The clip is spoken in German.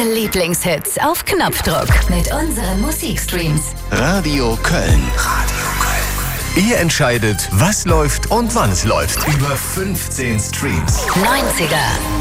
Lieblingshits auf Knopfdruck mit unseren Musikstreams. Radio Köln. Radio Köln. Ihr entscheidet, was läuft und wann es läuft. Über 15 Streams. 90er.